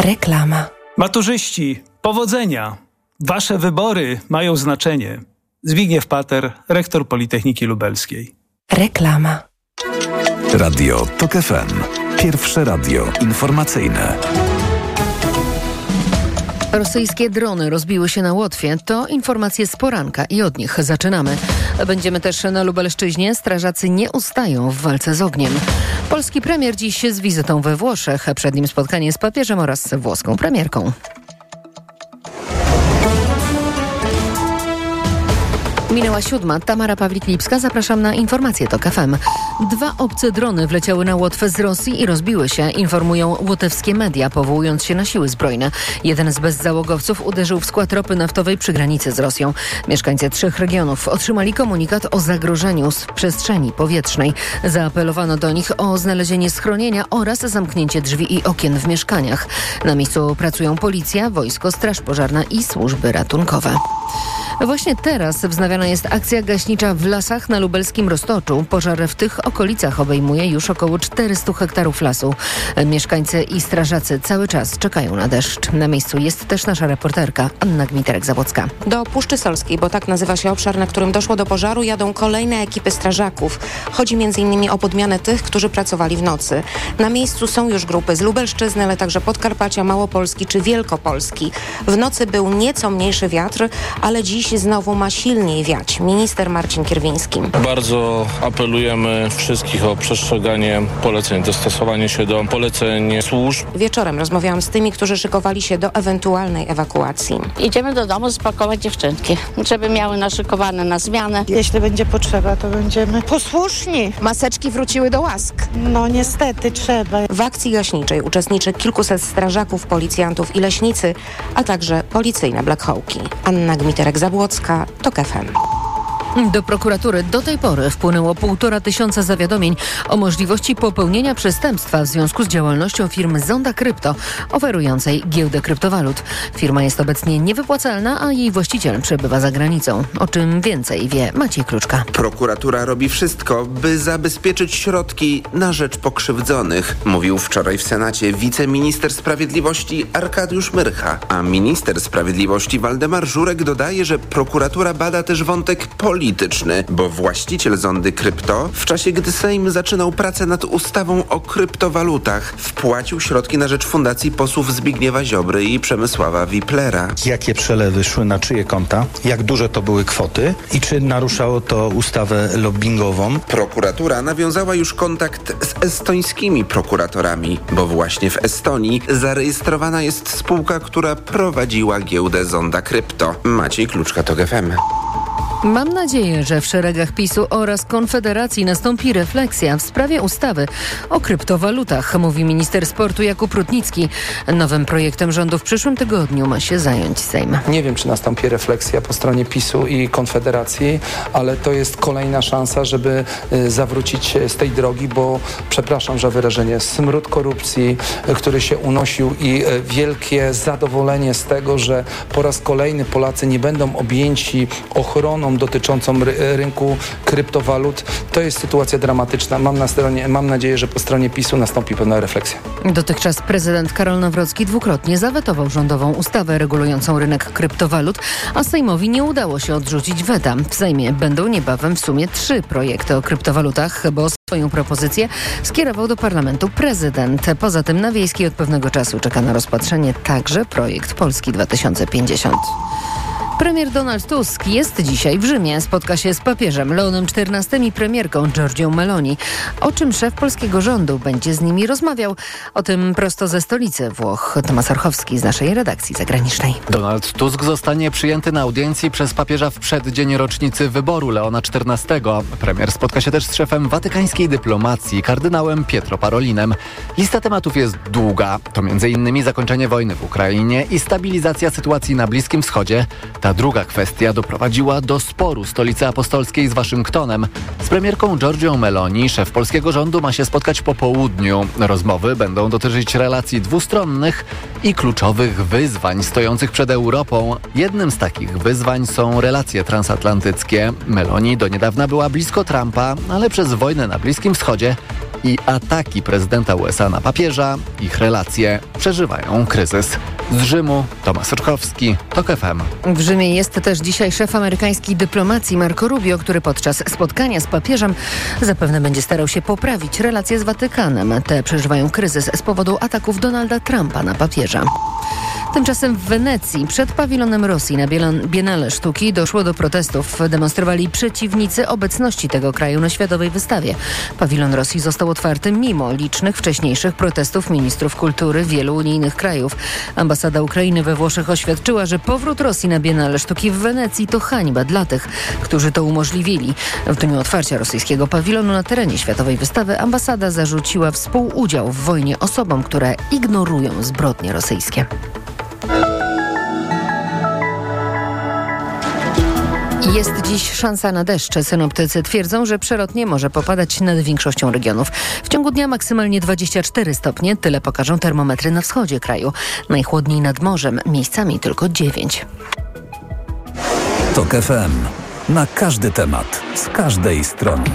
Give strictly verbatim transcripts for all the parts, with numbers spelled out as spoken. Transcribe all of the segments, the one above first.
Reklama. Maturzyści, powodzenia! Wasze wybory mają znaczenie. Zbigniew Pater, rektor Politechniki Lubelskiej. Reklama. Radio TOK F M. Pierwsze radio informacyjne. Rosyjskie drony rozbiły się na Łotwie. To informacje z poranka i od nich zaczynamy. Będziemy też na Lubelszczyźnie. Strażacy nie ustają w walce z ogniem. Polski premier dziś z wizytą we Włoszech. Przed nim spotkanie z papieżem oraz włoską premierką. Minęła siódma. Tamara Pawlik-Lipska. Zapraszam na informacje TOK F M. Dwa obce drony wleciały na Łotwę z Rosji i rozbiły się, informują łotewskie media, powołując się na siły zbrojne. Jeden z bezzałogowców uderzył w skład ropy naftowej przy granicy z Rosją. Mieszkańcy trzech regionów otrzymali komunikat o zagrożeniu z przestrzeni powietrznej. Zaapelowano do nich o znalezienie schronienia oraz zamknięcie drzwi i okien w mieszkaniach. Na miejscu pracują policja, wojsko, straż pożarna i służby ratunkowe. Właśnie teraz wznawiana jest akcja gaśnicza w lasach na lubelskim Roztoczu. Pożar w tych okolicach obejmuje już około czterysta hektarów lasu. Mieszkańcy i strażacy cały czas czekają na deszcz. Na miejscu jest też nasza reporterka Anna Gmiterek-Zabłocka. Do Puszczy Solskiej, bo tak nazywa się obszar, na którym doszło do pożaru, jadą kolejne ekipy strażaków. Chodzi między innymi o podmianę tych, którzy pracowali w nocy. Na miejscu są już grupy z Lubelszczyzny, ale także Podkarpacia, Małopolski czy Wielkopolski. W nocy był nieco mniejszy wiatr, ale dziś znowu ma silniej wiać. Minister Marcin Kierwiński. Bardzo apelujemy wszystkich o przestrzeganie poleceń, dostosowanie się do poleceń służb. Wieczorem rozmawiałam z tymi, którzy szykowali się do ewentualnej ewakuacji. Idziemy do domu spakować dziewczynki, żeby miały naszykowane na zmianę. Jeśli będzie potrzeba, to będziemy posłuszni. Maseczki wróciły do łask. No niestety trzeba. W akcji gaśniczej uczestniczy kilkuset strażaków, policjantów i leśnicy, a także policyjne Black Hawki. Anna Gmiterek-Zabłocka, TOK F M. Do prokuratury do tej pory wpłynęło półtora tysiąca zawiadomień o możliwości popełnienia przestępstwa w związku z działalnością firmy Zonda Krypto, oferującej giełdę kryptowalut. Firma jest obecnie niewypłacalna, a jej właściciel przebywa za granicą. O czym więcej wie Maciej Kluczka. Prokuratura robi wszystko, by zabezpieczyć środki na rzecz pokrzywdzonych, mówił wczoraj w Senacie wiceminister sprawiedliwości Arkadiusz Myrcha, a minister sprawiedliwości Waldemar Żurek dodaje, że prokuratura bada też wątek polityczny. polityczny, bo właściciel Zondy Krypto w czasie, gdy Sejm zaczynał pracę nad ustawą o kryptowalutach, wpłacił środki na rzecz fundacji posłów Zbigniewa Ziobry i Przemysława Wiplera. Jakie przelewy szły na czyje konta, jak duże to były kwoty i czy naruszało to ustawę lobbingową? Prokuratura nawiązała już kontakt z estońskimi prokuratorami, bo właśnie w Estonii zarejestrowana jest spółka, która prowadziła giełdę Zonda Krypto. Maciej Kluczka, TOK F M. Mam nadzieję, że w szeregach PiSu oraz Konfederacji nastąpi refleksja w sprawie ustawy o kryptowalutach, mówi minister sportu Jakub Rutnicki. Nowym projektem rządu w przyszłym tygodniu ma się zająć Sejm. Nie wiem, czy nastąpi refleksja po stronie PiSu i Konfederacji, ale to jest kolejna szansa, żeby y, zawrócić z tej drogi, bo przepraszam za wyrażenie, smród korupcji, y, który się unosił i y, wielkie zadowolenie z tego, że po raz kolejny Polacy nie będą objęci ochroną dotyczącą ry- rynku kryptowalut. To jest sytuacja dramatyczna. Mam, na stronie, mam nadzieję, że po stronie PiSu nastąpi pewna refleksja. Dotychczas prezydent Karol Nawrocki dwukrotnie zawetował rządową ustawę regulującą rynek kryptowalut, a Sejmowi nie udało się odrzucić weta. W Sejmie będą niebawem w sumie trzy projekty o kryptowalutach, bo swoją propozycję skierował do parlamentu prezydent. Poza tym na Wiejskiej od pewnego czasu czeka na rozpatrzenie także projekt Polski dwa tysiące pięćdziesiąt. Premier Donald Tusk jest dzisiaj w Rzymie. Spotka się z papieżem Leonem czternastym i premierką Giorgią Meloni. O czym szef polskiego rządu będzie z nimi rozmawiał? O tym prosto ze stolicy Włoch. Tomasz Orchowski z naszej redakcji zagranicznej. Donald Tusk zostanie przyjęty na audiencji przez papieża w przeddzień rocznicy wyboru Leona czternastego. Premier spotka się też z szefem watykańskiej dyplomacji, kardynałem Pietro Parolinem. Lista tematów jest długa. To między innymi zakończenie wojny w Ukrainie i stabilizacja sytuacji na Bliskim Wschodzie. Ta druga kwestia doprowadziła do sporu stolicy apostolskiej z Waszyngtonem. Z premierką Giorgią Meloni szef polskiego rządu ma się spotkać po południu. Rozmowy będą dotyczyć relacji dwustronnych i kluczowych wyzwań stojących przed Europą. Jednym z takich wyzwań są relacje transatlantyckie. Meloni do niedawna była blisko Trumpa, ale przez wojnę na Bliskim Wschodzie i ataki prezydenta U S A na papieża, ich relacje przeżywają kryzys. Z Rzymu Tomasz Soczkowski, TOK F M. W Rzymie jest też dzisiaj szef amerykańskiej dyplomacji Marco Rubio, który podczas spotkania z papieżem zapewne będzie starał się poprawić relacje z Watykanem. Te przeżywają kryzys z powodu ataków Donalda Trumpa na papieża. Tymczasem w Wenecji przed pawilonem Rosji na Biennale Sztuki doszło do protestów. Demonstrowali przeciwnicy obecności tego kraju na światowej wystawie. Pawilon Rosji został otwarty mimo licznych wcześniejszych protestów ministrów kultury wielu unijnych krajów. Ambasada Ukrainy we Włoszech oświadczyła, że powrót Rosji na Biennale Sztuki w Wenecji to hańba dla tych, którzy to umożliwili. W dniu otwarcia rosyjskiego pawilonu na terenie światowej wystawy ambasada zarzuciła współudział w wojnie osobom, które ignorują zbrodnie rosyjskie. Jest dziś szansa na deszcz. Synoptycy twierdzą, że przelotnie może popadać nad większością regionów. W ciągu dnia maksymalnie dwadzieścia cztery stopnie. Tyle pokażą termometry na wschodzie kraju. Najchłodniej nad morzem, miejscami tylko dziewięć. TOK F M. Na każdy temat, z każdej strony.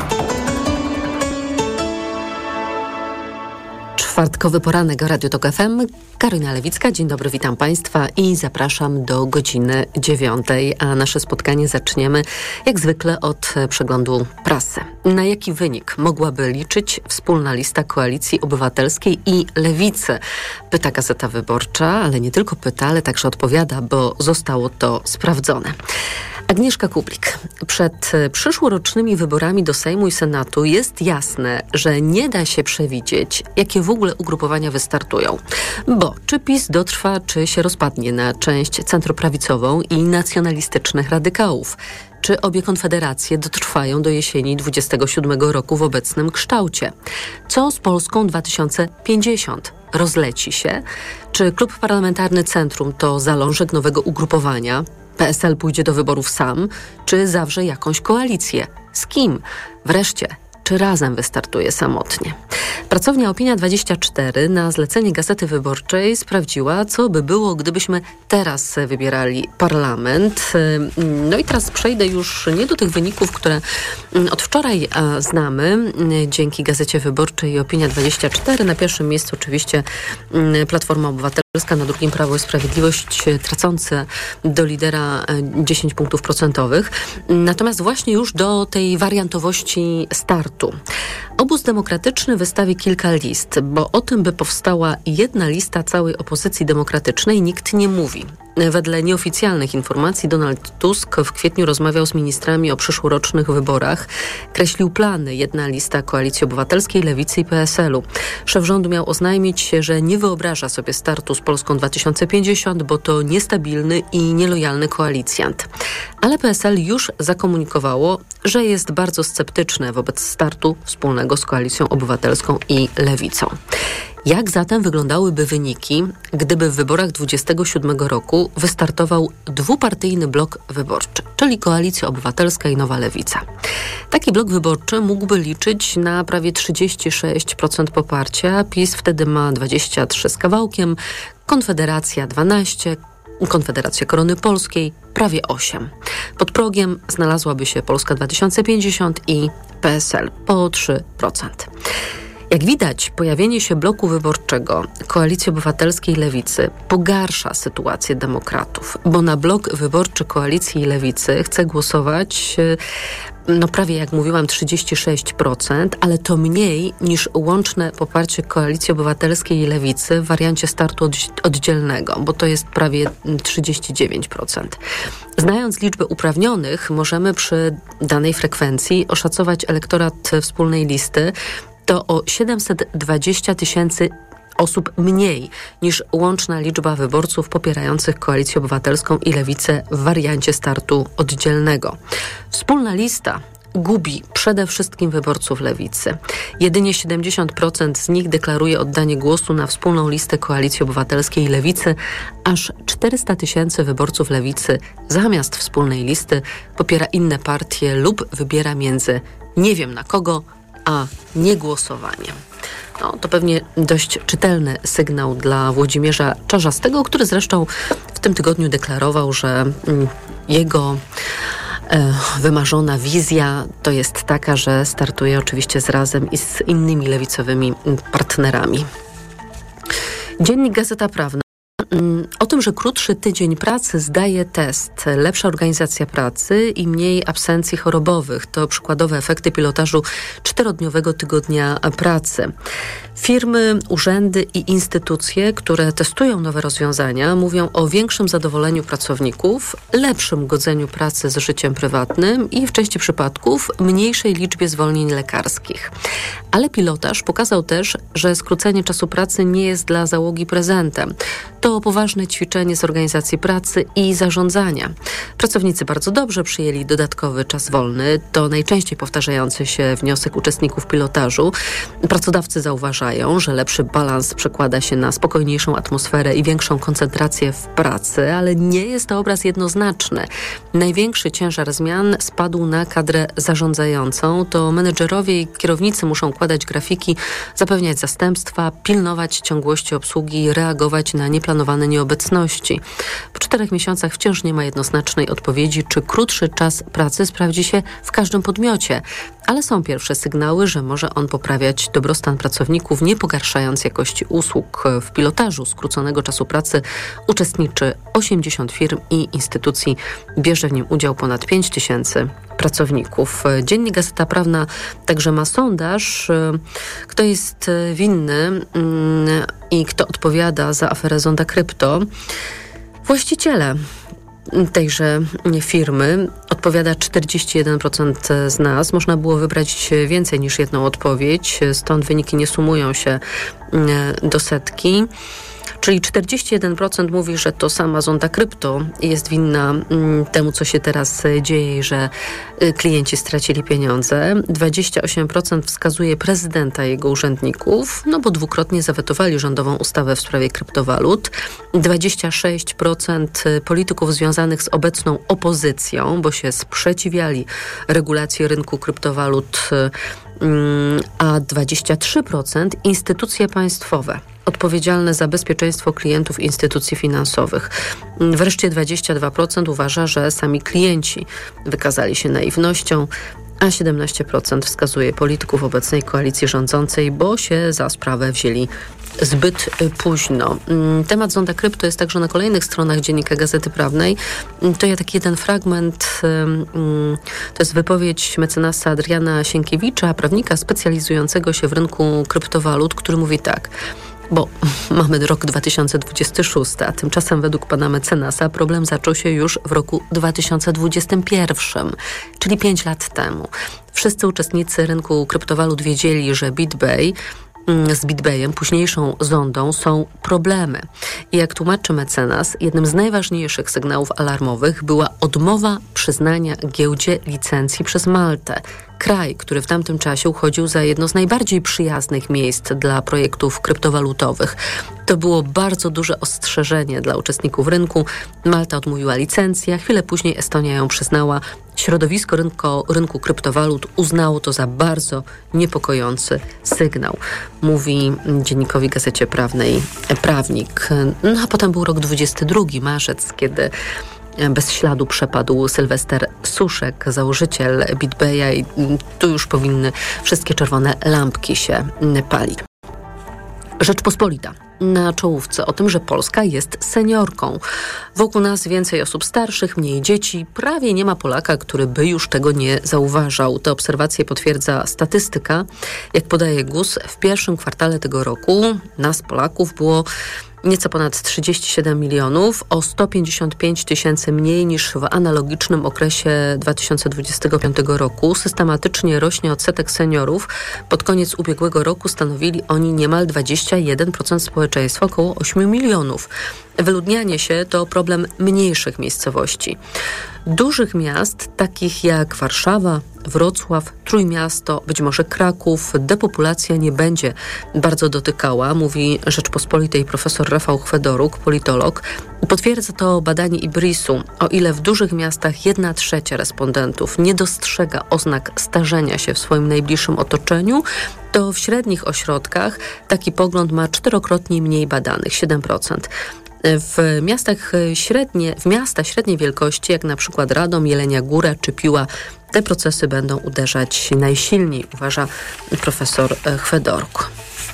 Czwartkowy poranek Radio TOK F M. Karolina Lewicka, dzień dobry, witam Państwa i zapraszam do godziny dziewiątej, a nasze spotkanie zaczniemy jak zwykle od przeglądu prasy. Na jaki wynik mogłaby liczyć wspólna lista Koalicji Obywatelskiej i Lewicy? Pyta Gazeta Wyborcza, ale nie tylko pyta, ale także odpowiada, bo zostało to sprawdzone. Agnieszka Kublik. Przed przyszłorocznymi wyborami do Sejmu i Senatu jest jasne, że nie da się przewidzieć, jakie w ogóle ugrupowania wystartują. Bo czy PiS dotrwa, czy się rozpadnie na część centroprawicową i nacjonalistycznych radykałów? Czy obie konfederacje dotrwają do jesieni dwudziestego siódmego roku w obecnym kształcie? Co z Polską dwa tysiące pięćdziesiąt? Rozleci się? Czy klub parlamentarny Centrum to zalążek nowego ugrupowania? P S L pójdzie do wyborów sam, czy zawrze jakąś koalicję? Z kim? Wreszcie, czy razem wystartuje samotnie? Pracownia Opinia dwadzieścia cztery na zlecenie Gazety Wyborczej sprawdziła, co by było, gdybyśmy teraz wybierali parlament. No i teraz przejdę już nie do tych wyników, które od wczoraj znamy dzięki Gazecie Wyborczej i Opinia dwadzieścia cztery. Na pierwszym miejscu oczywiście Platforma Obywatelska, na drugim Prawo i Sprawiedliwość, tracące do lidera dziesięć punktów procentowych. Natomiast właśnie już do tej wariantowości startu. Obóz Demokratyczny wystawi kilka list, bo o tym, by powstała jedna lista całej opozycji demokratycznej, nikt nie mówi. Wedle nieoficjalnych informacji Donald Tusk w kwietniu rozmawiał z ministrami o przyszłorocznych wyborach. Kreślił plany jedna lista Koalicji Obywatelskiej, Lewicy i P S L u. Szef rządu miał oznajmić, że nie wyobraża sobie startu z Polską dwa tysiące pięćdziesiąt, bo to niestabilny i nielojalny koalicjant. Ale P S L już zakomunikowało, że jest bardzo sceptyczne wobec startu wspólnego z Koalicją Obywatelską i Lewicą. Jak zatem wyglądałyby wyniki, gdyby w wyborach dwudziestego siódmego roku wystartował dwupartyjny blok wyborczy, czyli Koalicja Obywatelska i Nowa Lewica? Taki blok wyborczy mógłby liczyć na prawie trzydzieści sześć procent poparcia. PiS wtedy ma dwadzieścia trzy z kawałkiem, Konfederacja dwanaście procent, Konfederacja Korony Polskiej prawie osiem procent. Pod progiem znalazłaby się Polska dwa tysiące pięćdziesiąt i P S L po trzy procent. Jak widać, pojawienie się bloku wyborczego Koalicji Obywatelskiej i Lewicy pogarsza sytuację demokratów, bo na blok wyborczy Koalicji i Lewicy chce głosować, no prawie jak mówiłam, trzydzieści sześć procent, ale to mniej niż łączne poparcie Koalicji Obywatelskiej i Lewicy w wariancie startu oddzielnego, bo to jest prawie trzydzieści dziewięć procent. Znając liczbę uprawnionych, możemy przy danej frekwencji oszacować elektorat wspólnej listy to o siedemset dwadzieścia tysięcy osób mniej niż łączna liczba wyborców popierających Koalicję Obywatelską i Lewicę w wariancie startu oddzielnego. Wspólna lista gubi przede wszystkim wyborców Lewicy. Jedynie siedemdziesiąt procent z nich deklaruje oddanie głosu na wspólną listę Koalicji Obywatelskiej i Lewicy. Aż czterysta tysięcy wyborców Lewicy zamiast wspólnej listy popiera inne partie lub wybiera między nie wiem na kogo, a niegłosowaniem. No, to pewnie dość czytelny sygnał dla Włodzimierza Czarzastego, który zresztą w tym tygodniu deklarował, że mm, jego wymarzona wizja to jest taka, że startuje oczywiście z Razem i z innymi lewicowymi partnerami. Dziennik Gazeta Prawna. O tym, że krótszy tydzień pracy zdaje test, lepsza organizacja pracy i mniej absencji chorobowych. To przykładowe efekty pilotażu czterodniowego tygodnia pracy. Firmy, urzędy i instytucje, które testują nowe rozwiązania, mówią o większym zadowoleniu pracowników, lepszym godzeniu pracy z życiem prywatnym i w części przypadków mniejszej liczbie zwolnień lekarskich. Ale pilotaż pokazał też, że skrócenie czasu pracy nie jest dla załogi prezentem. To poważne ćwiczenie z organizacji pracy i zarządzania. Pracownicy bardzo dobrze przyjęli dodatkowy czas wolny. To najczęściej powtarzający się wniosek uczestników pilotażu. Pracodawcy zauważają, że lepszy balans przekłada się na spokojniejszą atmosferę i większą koncentrację w pracy, ale nie jest to obraz jednoznaczny. Największy ciężar zmian spadł na kadrę zarządzającą. To menedżerowie i kierownicy muszą układać grafiki, zapewniać zastępstwa, pilnować ciągłości obsługi, reagować na nieplanowane nieobecności. Po czterech miesiącach wciąż nie ma jednoznacznej odpowiedzi, czy krótszy czas pracy sprawdzi się w każdym podmiocie. Ale są pierwsze sygnały, że może on poprawiać dobrostan pracowników, nie pogarszając jakości usług. W pilotażu skróconego czasu pracy uczestniczy osiemdziesiąt firm i instytucji. Bierze w nim udział ponad pięć tysięcy pracowników. Dziennik Gazeta Prawna także ma sondaż, kto jest winny i kto odpowiada za aferę Zonda Krypto. Właściciele tejże firmy odpowiada czterdzieści jeden procent z nas. Można było wybrać więcej niż jedną odpowiedź, stąd wyniki nie sumują się do setki. Czyli czterdzieści jeden procent mówi, że to sama Zonda Krypto jest winna temu, co się teraz dzieje, że klienci stracili pieniądze. dwadzieścia osiem procent wskazuje prezydenta i jego urzędników, no bo dwukrotnie zawetowali rządową ustawę w sprawie kryptowalut. dwadzieścia sześć procent polityków związanych z obecną opozycją, bo się sprzeciwiali regulacji rynku kryptowalut, a dwadzieścia trzy procent instytucje państwowe odpowiedzialne za bezpieczeństwo klientów instytucji finansowych. Wreszcie dwadzieścia dwa procent uważa, że sami klienci wykazali się naiwnością, a siedemnaście procent wskazuje polityków obecnej koalicji rządzącej, bo się za sprawę wzięli zbyt późno. Temat Zonda Krypto jest także na kolejnych stronach Dziennika Gazety Prawnej. To ja taki jeden fragment, to jest wypowiedź mecenasa Adriana Sienkiewicza, prawnika specjalizującego się w rynku kryptowalut, który mówi tak: bo mamy rok dwa tysiące dwudziesty szósty, a tymczasem według pana mecenasa problem zaczął się już w roku dwa tysiące dwudziestym pierwszym, czyli pięć lat temu. Wszyscy uczestnicy rynku kryptowalut wiedzieli, że BitBay z BitBayem, późniejszą Zondą, są problemy. I jak tłumaczy mecenas, jednym z najważniejszych sygnałów alarmowych była odmowa przyznania giełdzie licencji przez Maltę. Kraj, który w tamtym czasie uchodził za jedno z najbardziej przyjaznych miejsc dla projektów kryptowalutowych. To było bardzo duże ostrzeżenie dla uczestników rynku. Malta odmówiła licencję, a chwilę później Estonia ją przyznała. Środowisko rynko, rynku kryptowalut uznało to za bardzo niepokojący sygnał, mówi dziennikowi Gazecie Prawnej prawnik. No a potem był rok dwudziesty drugi, marzec, kiedy bez śladu przepadł Sylwester Suszek, założyciel BitBaya, i tu już powinny wszystkie czerwone lampki się palić. Rzeczpospolita na czołówce o tym, że Polska jest seniorką. Wokół nas więcej osób starszych, mniej dzieci. Prawie nie ma Polaka, który by już tego nie zauważał. Te obserwacje potwierdza statystyka. Jak podaje G U S, w pierwszym kwartale tego roku nas, Polaków, było nieco ponad trzydzieści siedem milionów, o sto pięćdziesiąt pięć tysięcy mniej niż w analogicznym okresie dwa tysiące dwudziestego piątego roku. Systematycznie rośnie odsetek seniorów. Pod koniec ubiegłego roku stanowili oni niemal dwadzieścia jeden procent społeczeństwa, około osiem milionów. Wyludnianie się to problem mniejszych miejscowości. Dużych miast, takich jak Warszawa, Wrocław, Trójmiasto, być może Kraków, depopulacja nie będzie bardzo dotykała, mówi Rzeczpospolitej profesor Rafał Chwedoruk, politolog. Potwierdza to badanie Ibrisu. O ile w dużych miastach jedna trzecia respondentów nie dostrzega oznak starzenia się w swoim najbliższym otoczeniu, to w średnich ośrodkach taki pogląd ma czterokrotnie mniej badanych, siedem procent. W miastach średnie, w miasta średniej wielkości, jak na przykład Radom, Jelenia Góra czy Piła, te procesy będą uderzać najsilniej, uważa profesor Chwedoruk.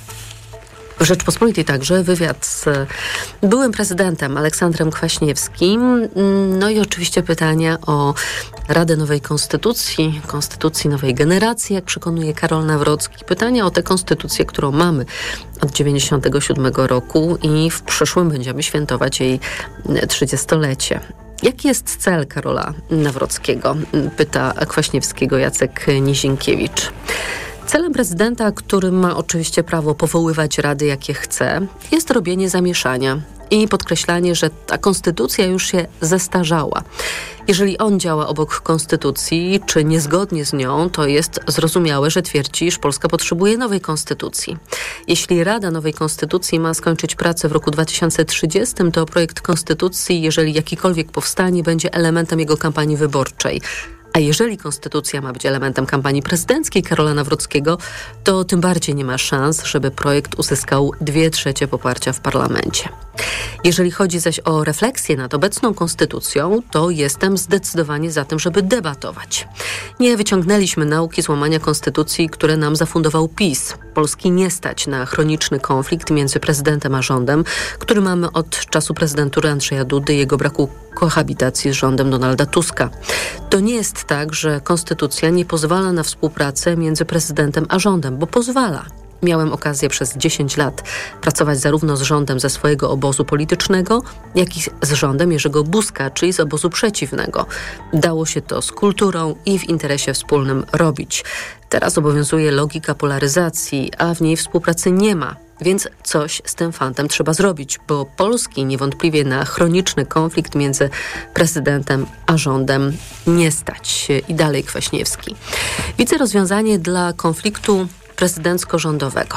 W Rzeczpospolitej także wywiad z byłym prezydentem Aleksandrem Kwaśniewskim. No i oczywiście pytania o Radę Nowej Konstytucji, Konstytucji Nowej Generacji, jak przekonuje Karol Nawrocki. Pytania o tę konstytucję, którą mamy od dziewięćdziesiątego siódmego roku i w przyszłym będziemy świętować jej trzydziestolecie. Jaki jest cel Karola Nawrockiego? Pyta Kwaśniewskiego Jacek Nizinkiewicz. Celem prezydenta, który ma oczywiście prawo powoływać rady jakie chce, jest robienie zamieszania i podkreślanie, że ta konstytucja już się zestarzała. Jeżeli on działa obok konstytucji, czy niezgodnie z nią, to jest zrozumiałe, że twierdzi, iż Polska potrzebuje nowej konstytucji. Jeśli Rada Nowej Konstytucji ma skończyć pracę w roku dwa tysiące trzydziestym, to projekt konstytucji, jeżeli jakikolwiek powstanie, będzie elementem jego kampanii wyborczej. A jeżeli konstytucja ma być elementem kampanii prezydenckiej Karola Nawrockiego, to tym bardziej nie ma szans, żeby projekt uzyskał dwie trzecie poparcia w parlamencie. Jeżeli chodzi zaś o refleksję nad obecną konstytucją, to jestem zdecydowanie za tym, żeby debatować. Nie wyciągnęliśmy nauki z łamania konstytucji, które nam zafundował PiS. Polski nie stać na chroniczny konflikt między prezydentem a rządem, który mamy od czasu prezydentury Andrzeja Dudy i jego braku kohabitacji z rządem Donalda Tuska. To nie jest tak, że konstytucja nie pozwala na współpracę między prezydentem a rządem, bo pozwala. Miałem okazję przez dziesięć lat pracować zarówno z rządem ze swojego obozu politycznego, jak i z rządem Jerzego Buzka, czyli z obozu przeciwnego. Dało się to z kulturą i w interesie wspólnym robić. Teraz obowiązuje logika polaryzacji, a w niej współpracy nie ma. Więc coś z tym fantem trzeba zrobić, bo Polski niewątpliwie na chroniczny konflikt między prezydentem a rządem nie stać. I dalej Kwaśniewski. Widzę rozwiązanie dla konfliktu prezydencko-rządowego.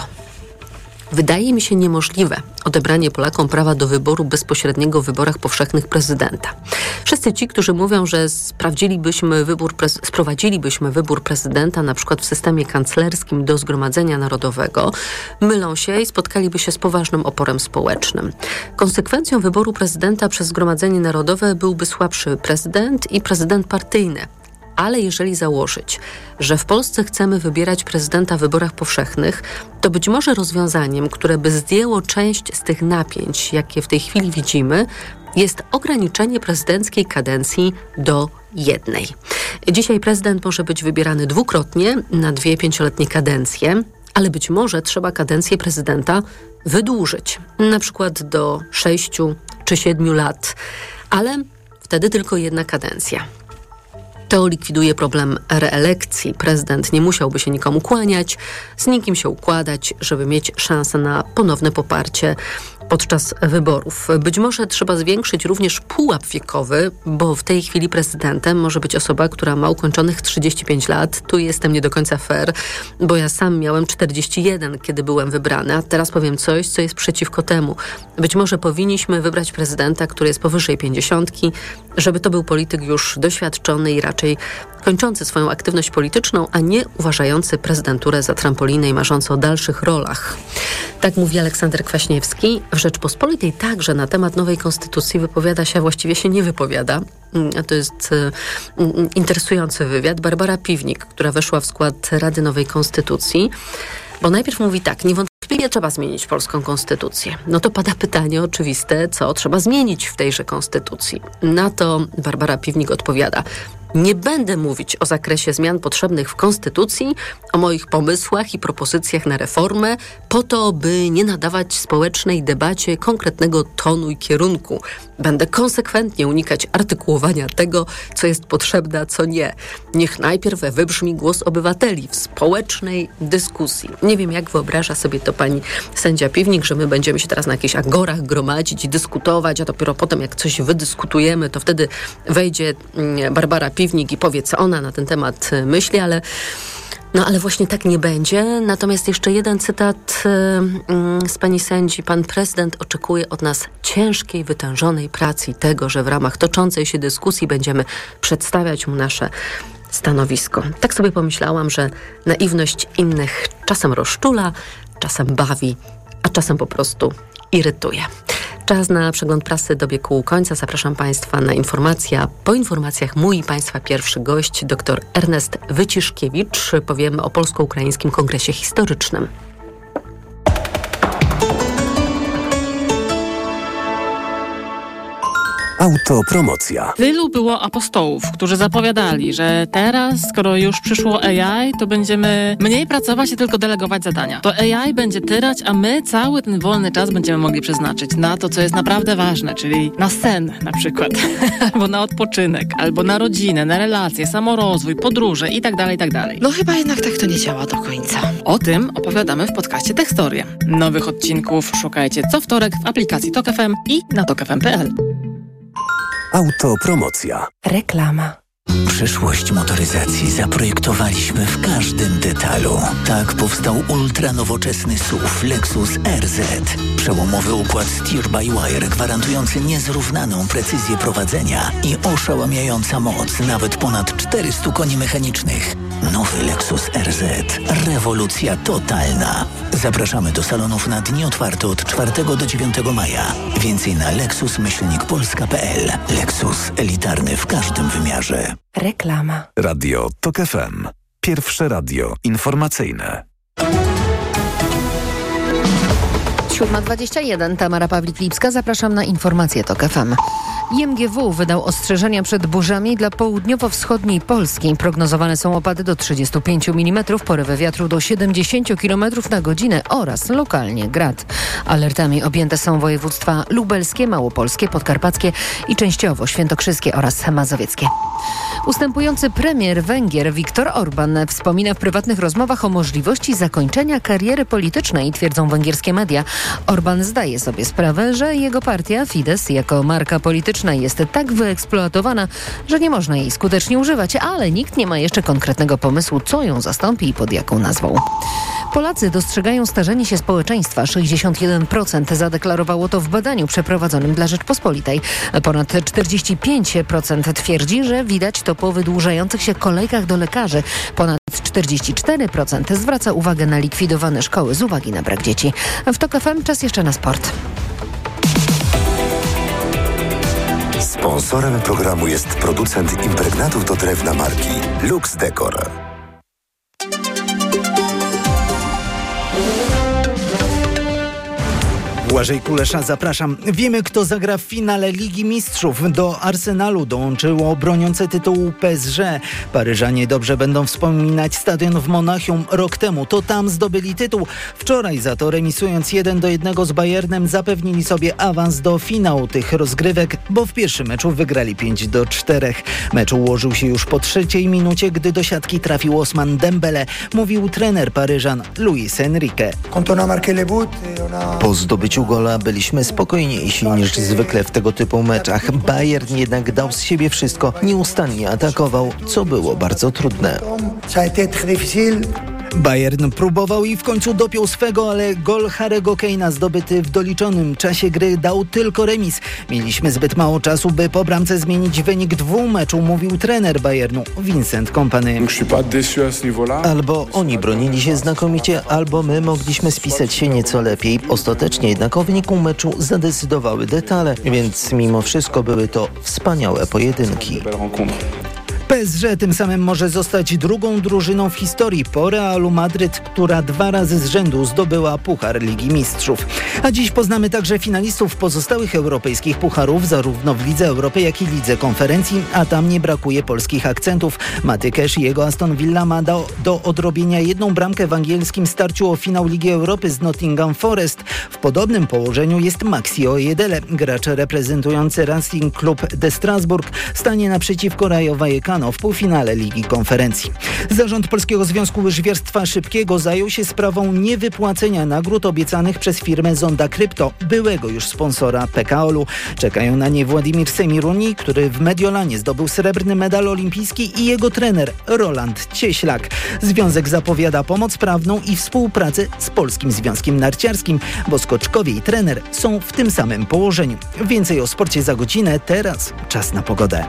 Wydaje mi się niemożliwe odebranie Polakom prawa do wyboru bezpośredniego w wyborach powszechnych prezydenta. Wszyscy ci, którzy mówią, że sprawdzilibyśmy wybór, sprowadzilibyśmy wybór prezydenta na przykład w systemie kanclerskim do Zgromadzenia Narodowego, mylą się i spotkaliby się z poważnym oporem społecznym. Konsekwencją wyboru prezydenta przez Zgromadzenie Narodowe byłby słabszy prezydent i prezydent partyjny. Ale jeżeli założyć, że w Polsce chcemy wybierać prezydenta w wyborach powszechnych, to być może rozwiązaniem, które by zdjęło część z tych napięć, jakie w tej chwili widzimy, jest ograniczenie prezydenckiej kadencji do jednej. Dzisiaj prezydent może być wybierany dwukrotnie na dwie pięcioletnie kadencje, ale być może trzeba kadencję prezydenta wydłużyć, na przykład do sześciu czy siedmiu lat, ale wtedy tylko jedna kadencja. To likwiduje problem reelekcji. Prezydent nie musiałby się nikomu kłaniać, z nikim się układać, żeby mieć szansę na ponowne poparcie podczas wyborów. Być może trzeba zwiększyć również pułap wiekowy, bo w tej chwili prezydentem może być osoba, która ma ukończonych trzydzieści pięć lat. Tu jestem nie do końca fair, bo ja sam miałem czterdzieści jeden, kiedy byłem wybrany, a teraz powiem coś, co jest przeciwko temu. Być może powinniśmy wybrać prezydenta, który jest powyżej pięćdziesiątki, żeby to był polityk już doświadczony i raczej kończący swoją aktywność polityczną, a nie uważający prezydenturę za trampolinę i marzący o dalszych rolach. Tak mówi Aleksander Kwaśniewski. W Rzeczpospolitej także na temat nowej konstytucji wypowiada się, a właściwie się nie wypowiada. To jest y, interesujący wywiad. Barbara Piwnik, która weszła w skład Rady Nowej Konstytucji, bo najpierw mówi tak, niewątpliwie trzeba zmienić polską konstytucję. No to pada pytanie oczywiste, co trzeba zmienić w tejże konstytucji. Na to Barbara Piwnik odpowiada: nie będę mówić o zakresie zmian potrzebnych w konstytucji, o moich pomysłach i propozycjach na reformę, po to, by nie nadawać społecznej debacie konkretnego tonu i kierunku. Będę konsekwentnie unikać artykułowania tego, co jest potrzebne, a co nie. Niech najpierw wybrzmi głos obywateli w społecznej dyskusji. Nie wiem, jak wyobraża sobie to pani sędzia Piwnik, że my będziemy się teraz na jakichś agorach gromadzić i dyskutować, a dopiero potem, jak coś wydyskutujemy, to wtedy wejdzie Barbara Piwnik i powie, co ona na ten temat myśli, ale no ale właśnie tak nie będzie. Natomiast jeszcze jeden cytat yy, z pani sędzi. Pan prezydent oczekuje od nas ciężkiej, wytężonej pracy i tego, że w ramach toczącej się dyskusji będziemy przedstawiać mu nasze stanowisko. Tak sobie pomyślałam, że naiwność innych czasem rozczula, czasem bawi, a czasem po prostu irytuje. Czas na przegląd prasy dobiegł końca. Zapraszam Państwa na informacje. Po informacjach mój i Państwa pierwszy gość, dr Ernest Wyciszkiewicz. Powiemy o Polsko-Ukraińskim Kongresie Historycznym. Autopromocja. Tylu było apostołów, którzy zapowiadali, że teraz, skoro już przyszło A I, to będziemy mniej pracować i tylko delegować zadania. To A I będzie tyrać, a my cały ten wolny czas będziemy mogli przeznaczyć na to, co jest naprawdę ważne, czyli na sen na przykład, albo na odpoczynek, albo na rodzinę, na relacje, samorozwój, podróże i tak dalej, i tak dalej. No chyba jednak tak to nie działa do końca. O tym opowiadamy w podcaście Tekstoria. Nowych odcinków szukajcie co wtorek w aplikacji Tok F M i na tok f m kropka p l. Autopromocja. Reklama. Przyszłość motoryzacji zaprojektowaliśmy w każdym detalu. Tak powstał ultranowoczesny S U V Lexus R Z. Przełomowy układ steer-by-wire gwarantujący niezrównaną precyzję prowadzenia i oszałamiająca moc nawet ponad czterysta koni mechanicznych. Nowy Lexus R Z. Rewolucja totalna. Zapraszamy do salonów na dni otwarte od czwartego do dziewiątego maja. Więcej na lexus myślnik polska kropka p l. Lexus elitarny w każdym wymiarze. Reklama. Radio Tok F M. Pierwsze radio informacyjne. siódma dwadzieścia jeden, Tamara Pawlik-Lipska. Zapraszam na informacje Tok F M. I M G W wydał ostrzeżenia przed burzami dla południowo-wschodniej Polski. Prognozowane są opady do trzydziestu pięciu milimetrów, porywy wiatru do siedemdziesięciu kilometrów na godzinę oraz lokalnie grad. Alertami objęte są województwa lubelskie, małopolskie, podkarpackie i częściowo świętokrzyskie oraz mazowieckie. Ustępujący premier Węgier Viktor Orban wspomina w prywatnych rozmowach o możliwości zakończenia kariery politycznej, twierdzą węgierskie media. Orban zdaje sobie sprawę, że jego partia Fidesz jako marka polityczna jest tak wyeksploatowana, że nie można jej skutecznie używać, ale nikt nie ma jeszcze konkretnego pomysłu, co ją zastąpi i pod jaką nazwą. Polacy dostrzegają starzenie się społeczeństwa. sześćdziesiąt jeden procent zadeklarowało to w badaniu przeprowadzonym dla Rzeczpospolitej. Ponad czterdzieści pięć procent twierdzi, że widać to po wydłużających się kolejkach do lekarzy. Ponad czterdzieści cztery procent zwraca uwagę na likwidowane szkoły z uwagi na brak dzieci. W Tok F M czas jeszcze na sport. Sponsorem programu jest producent impregnatów do drewna marki Lux Decor. Błażej Kulesza, zapraszam. Wiemy, kto zagra w finale Ligi Mistrzów. Do Arsenalu dołączyło broniące tytułu P S G. Paryżanie dobrze będą wspominać stadion w Monachium rok temu. To tam zdobyli tytuł. Wczoraj za to remisując jeden do jednego z Bayernem zapewnili sobie awans do finału tych rozgrywek, bo w pierwszym meczu wygrali pięć do czterech. Mecz ułożył się już po trzeciej minucie, gdy do siatki trafił Ousmane Dembele. Mówił trener Paryżan Luis Enrique. Po zdobyciu gola byliśmy spokojniejsi niż zwykle w tego typu meczach. Bayern jednak dał z siebie wszystko, nieustannie atakował, co było bardzo trudne. Bayern próbował i w końcu dopiął swego, ale gol Harry'ego Kane'a zdobyty w doliczonym czasie gry dał tylko remis. Mieliśmy zbyt mało czasu, by po bramce zmienić wynik dwóch meczu, mówił trener Bayernu Vincent Kompany. Albo oni bronili się znakomicie, albo my mogliśmy spisać się nieco lepiej. Ostatecznie jednak o wyniku meczu zadecydowały detale, więc mimo wszystko były to wspaniałe pojedynki. P S G tym samym może zostać drugą drużyną w historii po Realu Madryt, która dwa razy z rzędu zdobyła Puchar Ligi Mistrzów. A dziś poznamy także finalistów pozostałych europejskich pucharów, zarówno w Lidze Europy, jak i Lidze Konferencji, a tam nie brakuje polskich akcentów. Maty Cash i jego Aston Villa ma do, do odrobienia jedną bramkę w angielskim starciu o finał Ligi Europy z Nottingham Forest. W podobnym położeniu jest Maxi Ojedele. Gracz reprezentujący Racing Club de Strasbourg stanie naprzeciwko Rayo Vallecano w półfinale Ligi Konferencji. Zarząd Polskiego Związku Łyżwiarstwa Szybkiego zajął się sprawą niewypłacenia nagród obiecanych przez firmę Zonda Krypto, byłego już sponsora P K O L-u. Czekają na nie Władimir Semiruni, który w Mediolanie zdobył srebrny medal olimpijski, i jego trener Roland Cieślak. Związek zapowiada pomoc prawną i współpracę z Polskim Związkiem Narciarskim, bo skoczkowie i trener są w tym samym położeniu. Więcej o sporcie za godzinę, teraz czas na pogodę.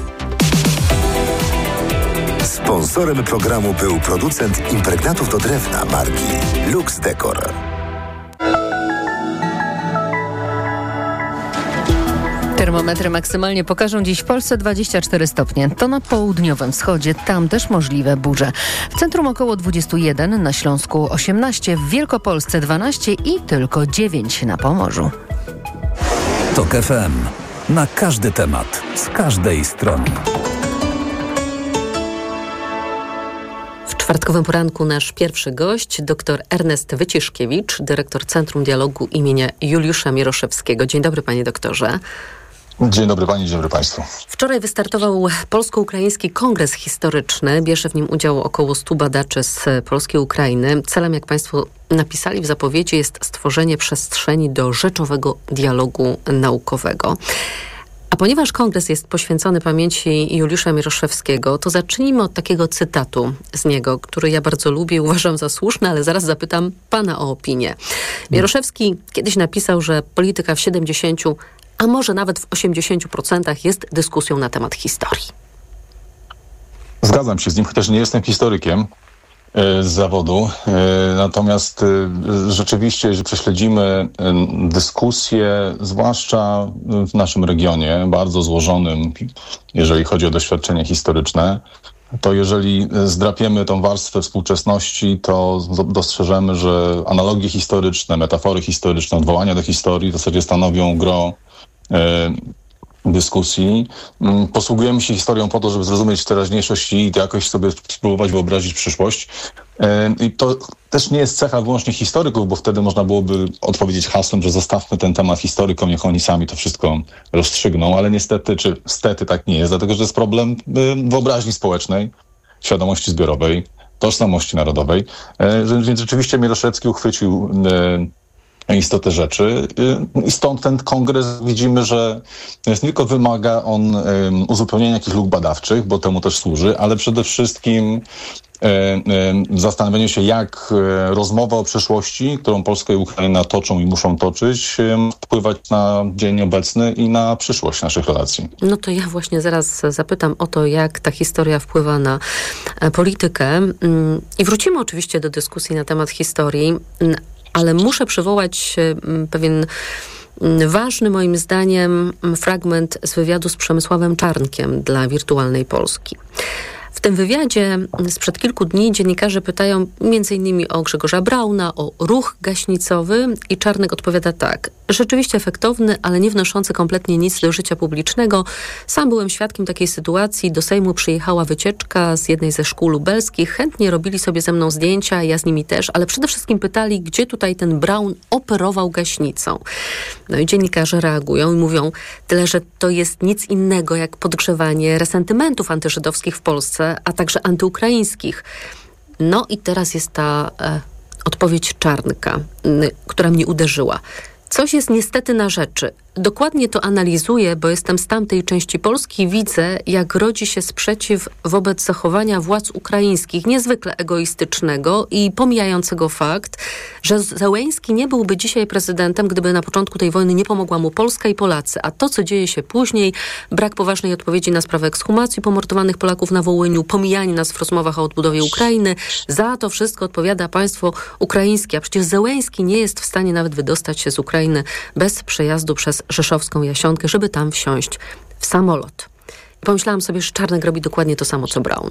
Sponsorem programu był producent impregnatów do drewna marki Lux Decor. Termometry maksymalnie pokażą dziś w Polsce dwadzieścia cztery stopnie. To na południowym wschodzie, tam też możliwe burze. W centrum około dwadzieścia jeden, na Śląsku osiemnaście, w Wielkopolsce dwanaście i tylko dziewięć na Pomorzu. TOK F M. Na każdy temat, z każdej strony. W czwartkowym poranku nasz pierwszy gość, dr Ernest Wyciszkiewicz, dyrektor Centrum Dialogu imienia Juliusza Mieroszewskiego. Dzień dobry, panie doktorze. Dzień dobry pani, dzień dobry państwu. Wczoraj wystartował Polsko-Ukraiński Kongres Historyczny. Bierze w nim udział około stu badaczy z Polski i Ukrainy. Celem, jak państwo napisali w zapowiedzi, jest stworzenie przestrzeni do rzeczowego dialogu naukowego. A ponieważ kongres jest poświęcony pamięci Juliusza Mieroszewskiego, to zacznijmy od takiego cytatu z niego, który ja bardzo lubię i uważam za słuszny, ale zaraz zapytam pana o opinię. Mieroszewski kiedyś napisał, że polityka w siedemdziesięciu, a może nawet w osiemdziesięciu procentach jest dyskusją na temat historii. Zgadzam się z nim, chociaż nie jestem historykiem z zawodu. Natomiast rzeczywiście, jeżeli prześledzimy dyskusję, zwłaszcza w naszym regionie, bardzo złożonym, jeżeli chodzi o doświadczenie historyczne, to jeżeli zdrapiemy tą warstwę współczesności, to dostrzeżemy, że analogie historyczne, metafory historyczne, odwołania do historii w zasadzie stanowią gro dyskusji. Posługujemy się historią po to, żeby zrozumieć teraźniejszość i jakoś sobie spróbować wyobrazić przyszłość. I to też nie jest cecha wyłącznie historyków, bo wtedy można byłoby odpowiedzieć hasłem, że zostawmy ten temat historykom, niech oni sami to wszystko rozstrzygną, ale niestety, czy stety tak nie jest, dlatego że jest problem wyobraźni społecznej, świadomości zbiorowej, tożsamości narodowej. Więc rzeczywiście Mieroszewski uchwycił istotę rzeczy i stąd ten kongres widzimy, że nie tylko wymaga on um, uzupełnienia jakichś luk badawczych, bo temu też służy, ale przede wszystkim um, um, zastanowienie się, jak um, rozmowa o przyszłości, którą Polska i Ukraina toczą i muszą toczyć, um, wpływać na dzień obecny i na przyszłość naszych relacji. No to ja właśnie zaraz zapytam o to, jak ta historia wpływa na politykę i wrócimy oczywiście do dyskusji na temat historii, ale muszę przywołać pewien ważny, moim zdaniem, fragment z wywiadu z Przemysławem Czarnkiem dla Wirtualnej Polski. W tym wywiadzie sprzed kilku dni dziennikarze pytają między innymi o Grzegorza Brauna, o ruch gaśnicowy i Czarnek odpowiada tak. Rzeczywiście efektowny, ale nie wnoszący kompletnie nic do życia publicznego. Sam byłem świadkiem takiej sytuacji. Do Sejmu przyjechała wycieczka z jednej ze szkół lubelskich. Chętnie robili sobie ze mną zdjęcia, ja z nimi też, ale przede wszystkim pytali, gdzie tutaj ten Braun operował gaśnicą. No i dziennikarze reagują i mówią, tyle, że to jest nic innego jak podgrzewanie resentymentów antyżydowskich w Polsce, a także antyukraińskich. No i teraz jest ta e, odpowiedź Czarnka, y, która mnie uderzyła. Coś jest niestety na rzeczy. Dokładnie to analizuję, bo jestem z tamtej części Polski i widzę, jak rodzi się sprzeciw wobec zachowania władz ukraińskich, niezwykle egoistycznego i pomijającego fakt, że Zełenski nie byłby dzisiaj prezydentem, gdyby na początku tej wojny nie pomogła mu Polska i Polacy. A to, co dzieje się później, brak poważnej odpowiedzi na sprawę ekshumacji pomordowanych Polaków na Wołyniu, pomijanie nas w rozmowach o odbudowie Ukrainy, za to wszystko odpowiada państwo ukraińskie. A przecież Zełenski nie jest w stanie nawet wydostać się z Ukrainy bez przejazdu przez rzeszowską Jasionkę, żeby tam wsiąść w samolot. I pomyślałam sobie, że Czarnek robi dokładnie to samo, co Braun.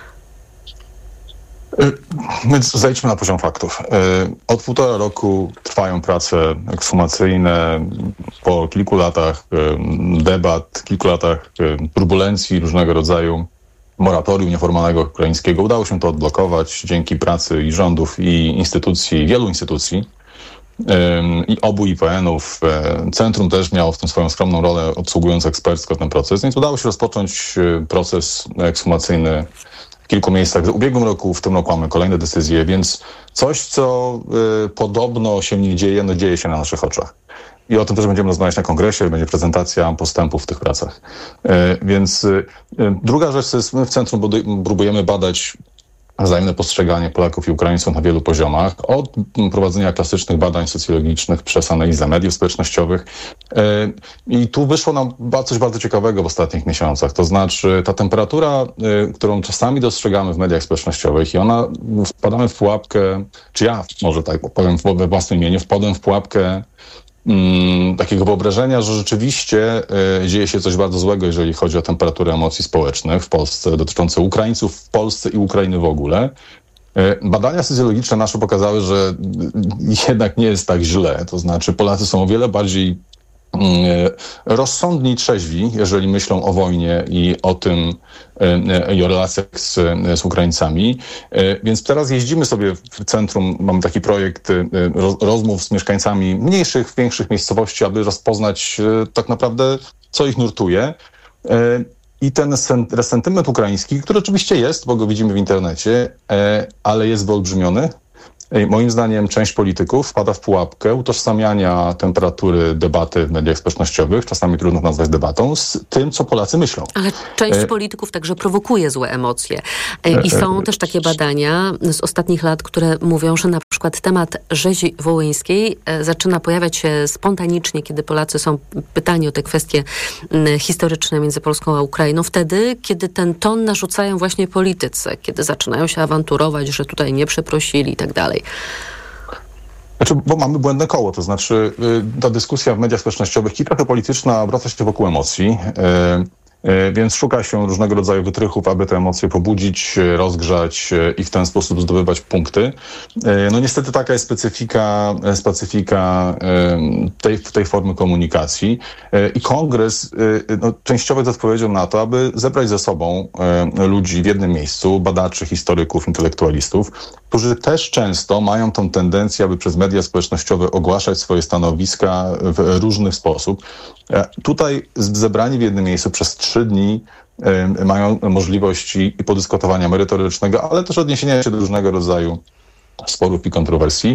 Więc zejdźmy na poziom faktów. Od półtora roku trwają prace ekshumacyjne. Po kilku latach debat, kilku latach turbulencji różnego rodzaju, moratorium nieformalnego ukraińskiego, udało się to odblokować dzięki pracy i rządów, i instytucji, wielu instytucji. I obu I P N-ów. Centrum też miało w tym swoją skromną rolę, obsługując ekspercko ten proces. Więc udało się rozpocząć proces ekshumacyjny w kilku miejscach. W ubiegłym roku, w tym roku mamy kolejne decyzje, więc coś, co y, podobno się nie dzieje, no dzieje się na naszych oczach. I o tym też będziemy rozmawiać na kongresie, będzie prezentacja postępów w tych pracach. Y, więc y, druga rzecz to jest, my w centrum próbujemy badać wzajemne postrzeganie Polaków i Ukraińców na wielu poziomach, od prowadzenia klasycznych badań socjologicznych przez analizę mediów społecznościowych. I tu wyszło nam coś bardzo ciekawego w ostatnich miesiącach. To znaczy ta temperatura, którą czasami dostrzegamy w mediach społecznościowych i ona, wpadamy w pułapkę, czy ja może tak powiem we własnym imieniu, wpadłem w pułapkę mm, takiego wyobrażenia, że rzeczywiście y, dzieje się coś bardzo złego, jeżeli chodzi o temperaturę emocji społecznych w Polsce, dotyczące Ukraińców w Polsce i Ukrainy w ogóle. Badania socjologiczne nasze pokazały, że jednak nie jest tak źle. To znaczy Polacy są o wiele bardziej rozsądni i trzeźwi, jeżeli myślą o wojnie i o tym, i o relacjach z, z Ukraińcami. Więc teraz jeździmy sobie w centrum, mamy taki projekt rozmów z mieszkańcami mniejszych, większych miejscowości, aby rozpoznać tak naprawdę, co ich nurtuje. I ten resentyment ukraiński, który oczywiście jest, bo go widzimy w internecie, ale jest wyolbrzymiony. Moim zdaniem część polityków wpada w pułapkę utożsamiania temperatury debaty w mediach społecznościowych, czasami trudno nazwać debatą, z tym, co Polacy myślą. Ale część e... polityków także prowokuje złe emocje. I są e... też takie badania z ostatnich lat, które mówią, że na przykład temat rzezi wołyńskiej zaczyna pojawiać się spontanicznie, kiedy Polacy są pytani o te kwestie historyczne między Polską a Ukrainą, wtedy, kiedy ten ton narzucają właśnie politycy, kiedy zaczynają się awanturować, że tutaj nie przeprosili i tak dalej. Znaczy, bo mamy błędne koło, to znaczy ta dyskusja w mediach społecznościowych i trochę polityczna obraca się wokół emocji, więc szuka się różnego rodzaju wytrychów, aby te emocje pobudzić, rozgrzać i w ten sposób zdobywać punkty. No niestety taka jest specyfika, specyfika tej, tej formy komunikacji i Kongres no, częściowo jest odpowiedzią na to, aby zebrać ze sobą ludzi w jednym miejscu, badaczy, historyków, intelektualistów, którzy też często mają tą tendencję, aby przez media społecznościowe ogłaszać swoje stanowiska w różny sposób. Tutaj zebrani w jednym miejscu przez trzy dni mają możliwości i podyskutowania merytorycznego, ale też odniesienia się do różnego rodzaju sporów i kontrowersji.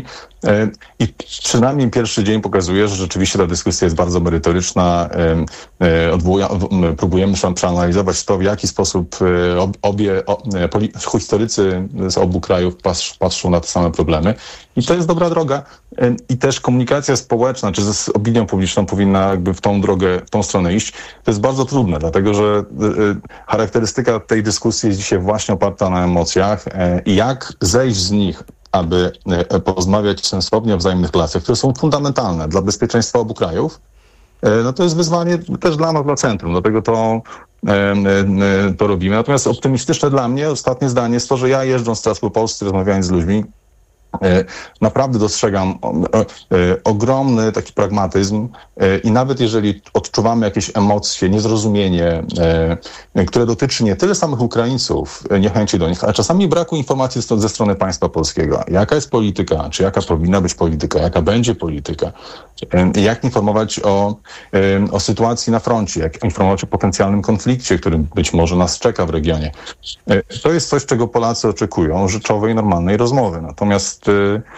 I przynajmniej pierwszy dzień pokazuje, że rzeczywiście ta dyskusja jest bardzo merytoryczna. Odwołuja, próbujemy przeanalizować to, w jaki sposób obie historycy z obu krajów patrzą na te same problemy. I to jest dobra droga. I też komunikacja społeczna, czy z opinią publiczną powinna jakby w tą drogę, w tą stronę iść. To jest bardzo trudne, dlatego że charakterystyka tej dyskusji jest dzisiaj właśnie oparta na emocjach i jak zejść z nich, aby porozmawiać sensownie o wzajemnych relacjach, które są fundamentalne dla bezpieczeństwa obu krajów, no to jest wyzwanie też dla nas, dla centrum, dlatego to, to robimy. Natomiast optymistyczne dla mnie ostatnie zdanie jest to, że ja jeżdżąc teraz po Polsce, rozmawiając z ludźmi, naprawdę dostrzegam ogromny taki pragmatyzm i nawet jeżeli odczuwamy jakieś emocje, niezrozumienie, które dotyczy nie tyle samych Ukraińców, niechęci do nich, ale czasami braku informacji ze strony państwa polskiego. Jaka jest polityka, czy jaka powinna być polityka, jaka będzie polityka, jak informować o, o sytuacji na froncie, jak informować o potencjalnym konflikcie, który być może nas czeka w regionie. To jest coś, czego Polacy oczekują, rzeczowej, normalnej rozmowy. Natomiast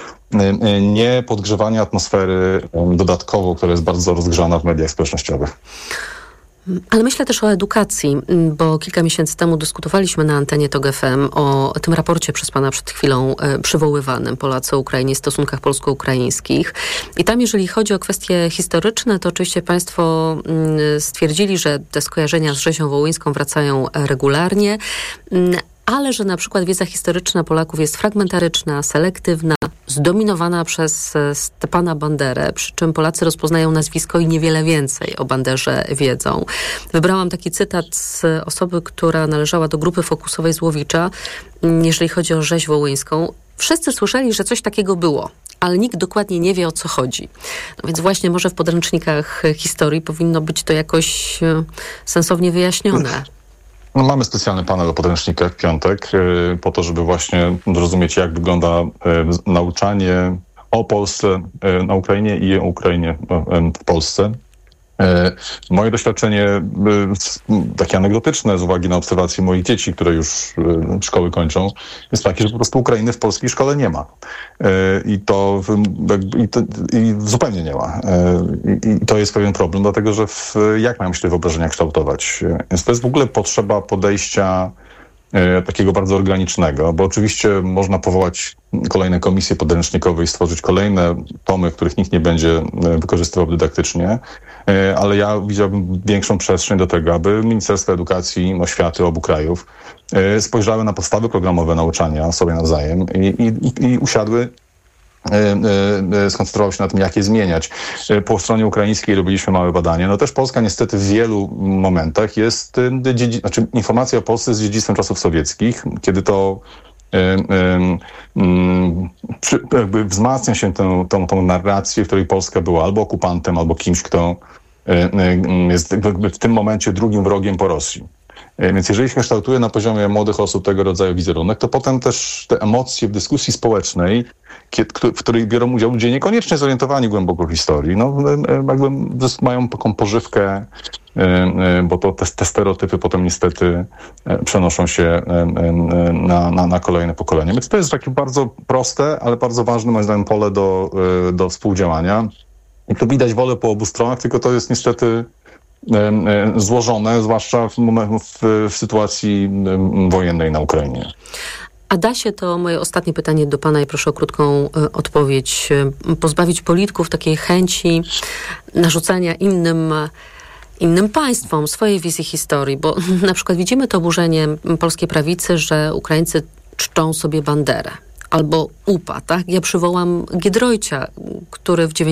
nie podgrzewanie atmosfery dodatkowo, która jest bardzo rozgrzana w mediach społecznościowych. Ale myślę też o edukacji, bo kilka miesięcy temu dyskutowaliśmy na antenie TOG F M o tym raporcie przez pana przed chwilą przywoływanym Polacy o Ukrainie, stosunkach polsko-ukraińskich. I tam, jeżeli chodzi o kwestie historyczne, to oczywiście państwo stwierdzili, że te skojarzenia z rzezią wołyńską wracają regularnie, ale że na przykład wiedza historyczna Polaków jest fragmentaryczna, selektywna, zdominowana przez Stepana Banderę, przy czym Polacy rozpoznają nazwisko i niewiele więcej o Banderze wiedzą. Wybrałam taki cytat z osoby, która należała do grupy fokusowej Złowicza, jeżeli chodzi o rzeź wołyńską. Wszyscy słyszeli, że coś takiego było, ale nikt dokładnie nie wie, o co chodzi. No więc właśnie może w podręcznikach historii powinno być to jakoś sensownie wyjaśnione. No, mamy specjalny panel o podręcznikach w piątek yy, po to, żeby właśnie zrozumieć, jak wygląda yy, nauczanie o Polsce yy, na Ukrainie i o Ukrainie yy, w Polsce. Moje doświadczenie takie anegdotyczne z uwagi na obserwacje moich dzieci, które już szkoły kończą, jest takie, że po prostu Ukrainy w polskiej szkole nie ma. I to, i to i zupełnie nie ma. I to jest pewien problem, dlatego że w, jak mają się te wyobrażenia kształtować? Więc to jest w ogóle potrzeba podejścia takiego bardzo organicznego, bo oczywiście można powołać kolejne komisje podręcznikowe i stworzyć kolejne tomy, których nikt nie będzie wykorzystywał dydaktycznie, ale ja widziałbym większą przestrzeń do tego, aby Ministerstwo Edukacji i Oświaty obu krajów spojrzały na podstawy programowe nauczania sobie nawzajem i, i, i usiadły skoncentrował się na tym, jak je zmieniać. Po stronie ukraińskiej robiliśmy małe badanie. No też Polska niestety w wielu momentach jest, dziedzi- znaczy informacja o Polsce jest dziedzictwem czasów sowieckich, kiedy to jakby wzmacnia się tę, tą, tą narrację, w której Polska była albo okupantem, albo kimś, kto jest w tym momencie drugim wrogiem po Rosji. Więc jeżeli się kształtuje na poziomie młodych osób tego rodzaju wizerunek, to potem też te emocje w dyskusji społecznej, w której biorą udział ludzie niekoniecznie zorientowani głęboko w historii, no jakby mają taką pożywkę, bo to te, te stereotypy potem niestety przenoszą się na, na, na kolejne pokolenia. Więc to jest takie bardzo proste, ale bardzo ważne moim zdaniem pole do, do współdziałania. I to widać wolę po obu stronach, tylko to jest niestety złożone, zwłaszcza w, w, w sytuacji wojennej na Ukrainie. A da się, to moje ostatnie pytanie do pana i proszę o krótką y, odpowiedź, y, pozbawić polityków takiej chęci narzucania innym, innym państwom swojej wizji historii, bo na przykład widzimy to oburzenie polskiej prawicy, że Ukraińcy czczą sobie Banderę albo U P A, tak? Ja przywołam Giedroycia, który w